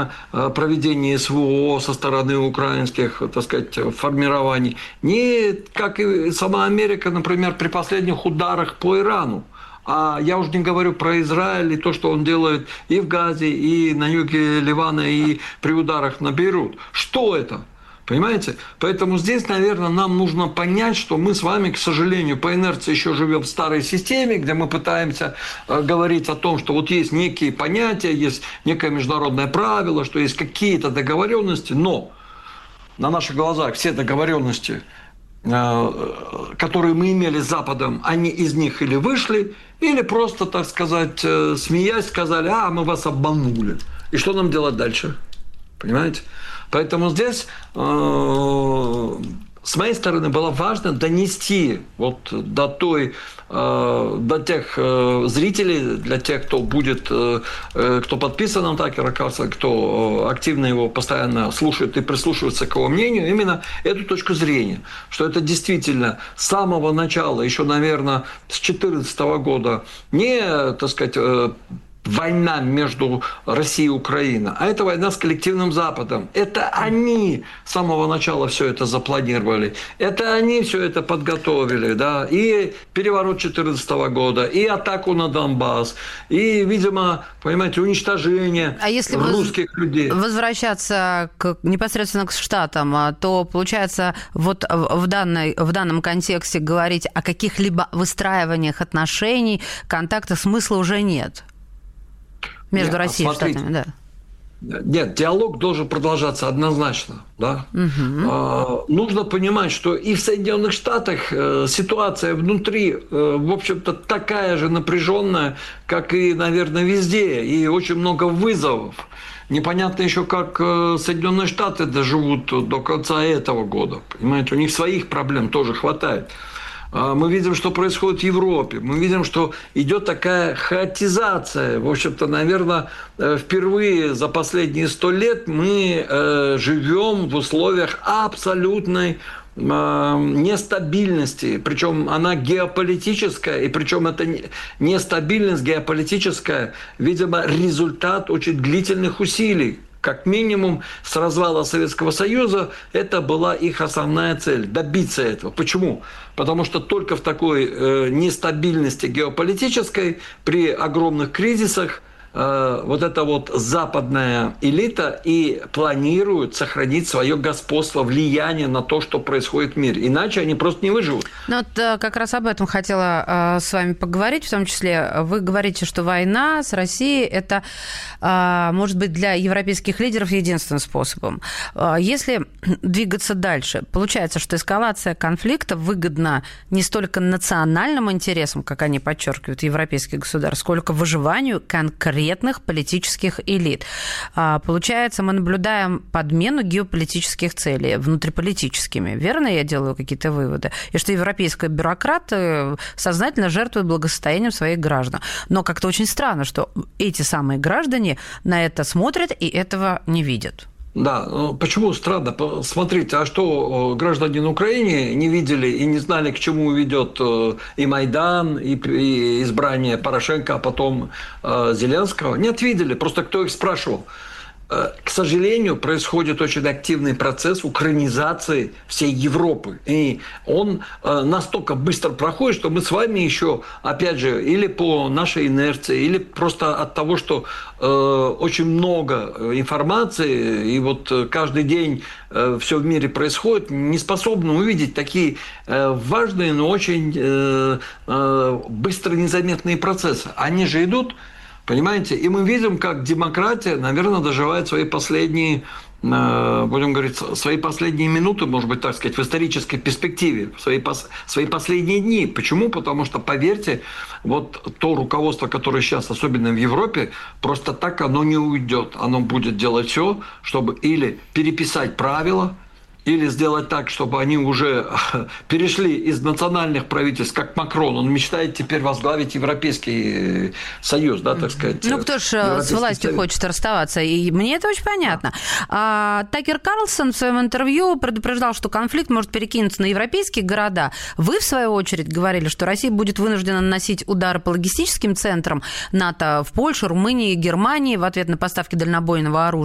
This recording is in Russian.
на проведение СВО со стороны украинских, так сказать, формирований, ни как и сама Америка, например, при последних ударах по Ирану. А я уже не говорю про Израиль и то, что он делает и в Газе, и на юге Ливана, и при ударах на Бейрут. Что это? Понимаете? Поэтому здесь, наверное, нам нужно понять, что мы с вами, к сожалению, по инерции еще живем в старой системе, где мы пытаемся говорить о том, что вот есть некие понятия, есть некое международное правило, что есть какие-то договоренности, но на наших глазах все договоренности, которые мы имели с Западом, они из них или вышли, или просто, так сказать, смеясь, сказали: а, мы вас обманули. И что нам делать дальше? Понимаете? Поэтому здесь, с моей стороны, было важно донести вот до тех зрителей, для тех, кто будет, кто подписан на Такера Карлсона, кто активно его постоянно слушает и прислушивается к его мнению, именно эту точку зрения, что это действительно с самого начала, еще, наверное, с 2014 года, не, так сказать, война между Россией и Украиной, а это война с коллективным Западом. Это они с самого начала все это запланировали. Это они все это подготовили. Да? И переворот 2014 года, и атаку на Донбасс, и, видимо, понимаете, уничтожение русских людей. Возвращаться непосредственно к Штатам, то, получается, вот в данном контексте говорить о каких-либо выстраиваниях отношений, контакта смысла уже нет. Между Россией и Штатами, да. Нет, диалог должен продолжаться однозначно. Да? Угу. Нужно понимать, что и в Соединенных Штатах ситуация внутри, в общем-то, такая же напряженная, как и, наверное, везде, и очень много вызовов. Непонятно еще, как Соединенные Штаты доживут до конца этого года. Понимаете, у них своих проблем тоже хватает. Мы видим, что происходит в Европе. Мы видим, что идет такая хаотизация. В общем-то, наверное, впервые за последние 100 лет мы живем в условиях абсолютной нестабильности. Причем она геополитическая. И причем эта нестабильность геополитическая, видимо, результат очень длительных усилий. Как минимум, с развала Советского Союза это была их основная цель – добиться этого. Почему? Потому что только в такой нестабильности геополитической, при огромных кризисах, вот эта вот западная элита и планирует сохранить свое господство, влияние на то, что происходит в мире. Иначе они просто не выживут. Ну вот как раз об этом хотела с вами поговорить. В том числе вы говорите, что война с Россией – это, может быть, для европейских лидеров единственным способом. Если двигаться дальше, получается, что эскалация конфликта выгодна не столько национальным интересам, как они подчеркивают, европейских государств, сколько выживанию конкретных политических элит. Получается, мы наблюдаем подмену геополитических целей внутриполитическими. Верно я делаю какие-то выводы? И что европейские бюрократы сознательно жертвуют благосостоянием своих граждан. Но как-то очень странно, что эти самые граждане на это смотрят и этого не видят. Да, почему странно? Смотрите, а что граждане на Украине не видели и не знали, к чему ведет и Майдан, и избрание Порошенко, а потом Зеленского? Нет, видели, просто кто их спрашивал? К сожалению, происходит очень активный процесс украинизации всей Европы. И он настолько быстро проходит, что мы с вами еще, опять же, или по нашей инерции, или просто от того, что очень много информации, и вот каждый день все в мире происходит, не способны увидеть такие важные, но очень быстро незаметные процессы. Они же идут. Понимаете? И мы видим, как демократия, наверное, доживает свои последние, будем говорить, свои последние минуты, может быть, так сказать, в исторической перспективе, свои последние дни. Почему? Потому что, поверьте, вот то руководство, которое сейчас, особенно в Европе, просто так оно не уйдет. Оно будет делать все, чтобы или переписать правила, или сделать так, чтобы они уже перешли из национальных правительств, как Макрон. Он мечтает теперь возглавить Европейский Союз, да, так сказать. Ну, кто ж с властью хочет расставаться? И мне это очень понятно. Такер Карлсон в своем интервью предупреждал, что конфликт может перекинуться на европейские города. Вы, в свою очередь, говорили, что Россия будет вынуждена наносить удары по логистическим центрам НАТО в Польше, Румынии, Германии в ответ на поставки дальнобойного оружия.